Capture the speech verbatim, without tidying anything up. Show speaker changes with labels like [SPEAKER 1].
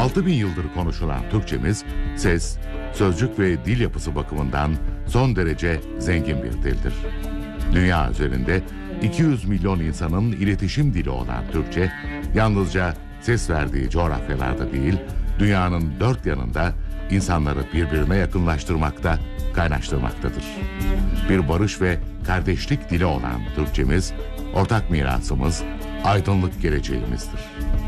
[SPEAKER 1] altı bin yıldır konuşulan Türkçemiz, ses, sözcük ve dil yapısı bakımından son derece zengin bir dildir. Dünya üzerinde iki yüz milyon insanın iletişim dili olan Türkçe, yalnızca ses verdiği coğrafyalarda değil, dünyanın dört yanında insanları birbirine yakınlaştırmakta, kaynaştırmaktadır. Bir barış ve kardeşlik dili olan Türkçemiz, ortak mirasımız, aydınlık geleceğimizdir.